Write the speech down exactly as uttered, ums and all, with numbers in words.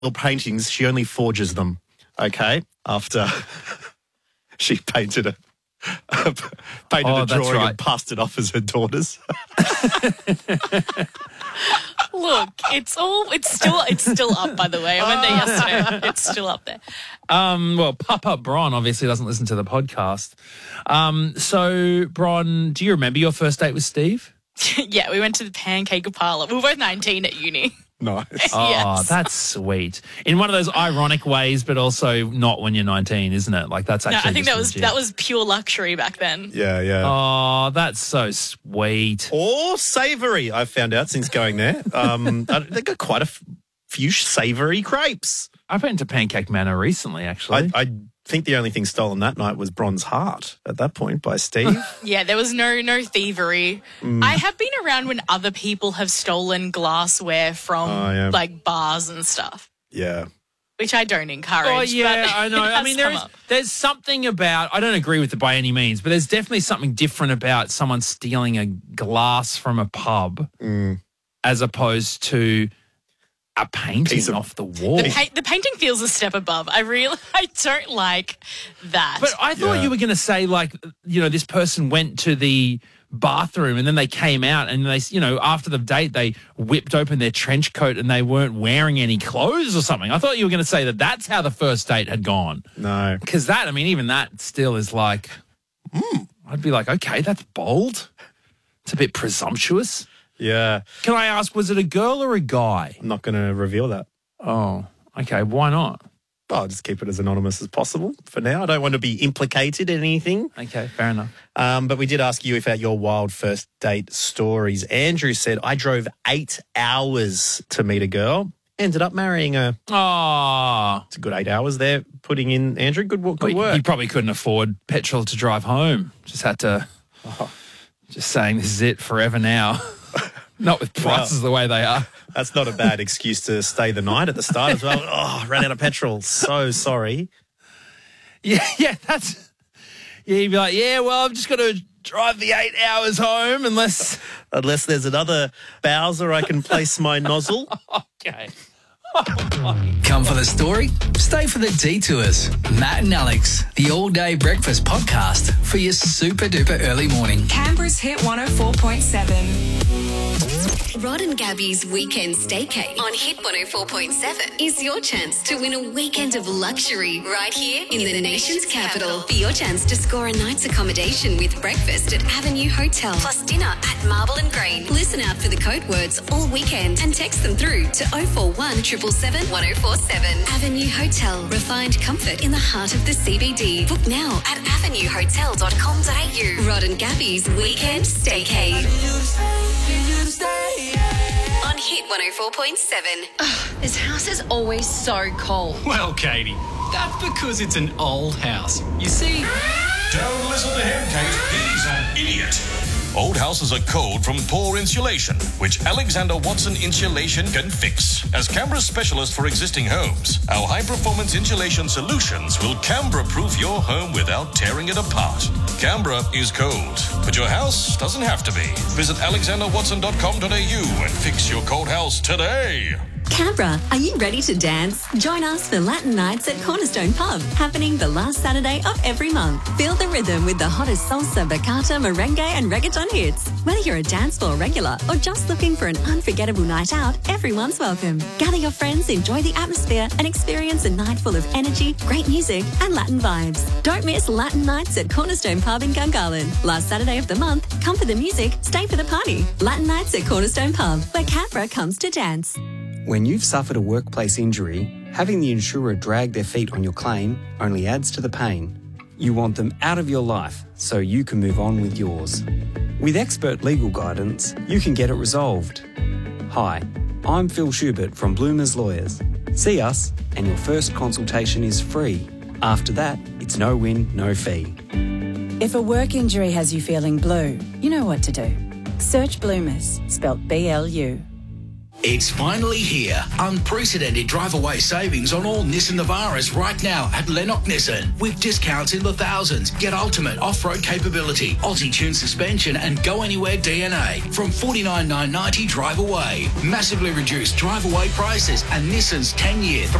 paintings, she only forges them, okay, after she painted a, painted Oh, a that's drawing right. and passed it off as her daughter's. Look, it's all it's still it's still up, by the way. I went there yesterday. It's still up there. Um, well, Papa Bron obviously doesn't listen to the podcast. Um, so, Bron, do you remember your first date with Steve? Yeah, we went to the Pancake Parlor. We were both nineteen at uni. Nice. Oh, Yes. that's sweet. In one of those ironic ways, but also not when you're nineteen, isn't it? Like, that's No, actually I think just that was legit. that was pure luxury back then. Yeah, yeah. Oh, that's so sweet. Or savoury, I've found out since going there. Um, they've got quite a f- few savoury crepes. I went to Pancake Manor recently, actually. I, I think the only thing stolen that night was Bron's heart at that point by Steve. Yeah, there was no no thievery. Mm. I have been around when other people have stolen glassware from Oh, yeah. like bars and stuff, Yeah. which I don't encourage. Oh yeah, but I know. it I has mean, there come is up. there's something about. I don't agree with it by any means, but there's definitely something different about someone stealing a glass from a pub Mm. as opposed to a painting Piece of- off the wall. The, pa- the painting feels a step above. I really, I don't like that. But I thought Yeah. you were going to say, like, you know, this person went to the bathroom and then they came out and they, you know, after the date, they whipped open their trench coat and they weren't wearing any clothes or something. I thought you were going to say that that's how the first date had gone. No. Because that, I mean, even that still is like, mm, I'd be like, okay, that's bold. It's a bit presumptuous. Yeah. Can I ask, was it a girl or a guy? I'm not going to reveal that. Oh, okay. Why not? I'll just keep it as anonymous as possible for now. I don't want to be implicated in anything. Okay, fair enough. Um, but we did ask you about your wild first date stories. Andrew said, I drove eight hours to meet a girl. Ended up marrying her. Oh, It's a good eight hours there putting in, Andrew. Good, wo- good Well, work. You probably couldn't afford petrol to drive home. Just had to, just saying this is it forever now. Not with prices the way they are. That's not a bad excuse to stay the night at the start as well. Oh, ran out of petrol. So sorry. Yeah, yeah, that's, yeah, you'd be like, yeah, well, I'm just going to drive the eight hours home unless, Unless there's another Bowser I can place my nozzle. okay. Come for the story, stay for the detours. Matt and Alex, the all-day breakfast podcast for your super duper early morning. Canberra's Hit one oh four point seven. Rod and Gabby's Weekend Staycay on Hit one oh four point seven is your chance to win a weekend of luxury right here in the nation's capital. For your chance to score a night's accommodation with breakfast at Avenue Hotel plus dinner at Marble and Green. Listen out for the code words all weekend and text them through to oh four one seven seven seven one oh four seven. Avenue Hotel, refined comfort in the heart of the C B D. Book now at avenue hotel dot com dot a u. Rod and Gabby's Weekend Staycay. On Hit one oh four point seven. This house is always so cold. Well, Katie, that's because it's an old house. You see, Don't listen to him, Kate. He's an idiot. Old houses are cold from poor insulation, which Alexander Watson Insulation can fix. As Canberra's specialist for existing homes, our high-performance insulation solutions will Canberra-proof your home without tearing it apart. Canberra is cold, but your house doesn't have to be. Visit alexander watson dot com dot a u and fix your cold house today. Canberra, are you ready to dance? Join us for Latin Nights at Cornerstone Pub, happening the last Saturday of every month. Feel the rhythm with the hottest salsa, bachata, merengue and reggaeton hits. Whether you're a dance floor regular or just looking for an unforgettable night out, everyone's welcome. Gather your friends, enjoy the atmosphere and experience a night full of energy, great music and Latin vibes. Don't miss Latin Nights at Cornerstone Pub in Gungahlin. Last Saturday of the month, come for the music, stay for the party. Latin Nights at Cornerstone Pub, where Canberra comes to dance. When you've suffered a workplace injury, having the insurer drag their feet on your claim only adds to the pain. You want them out of your life so you can move on with yours. With expert legal guidance, you can get it resolved. Hi, I'm Phil Schubert from Bloomers Lawyers. See us and your first consultation is free. After that, it's no win, no fee. If a work injury has you feeling blue, you know what to do. Search Bloomers, spelt B L U. It's finally here. Unprecedented drive-away savings on all Nissan Navaras right now at Lennox Nissan. With discounts in the thousands. Get ultimate off-road capability, Aussie-tuned suspension and go-anywhere D N A from forty-nine thousand nine hundred ninety drive away. Massively reduced drive-away prices and Nissan's ten-year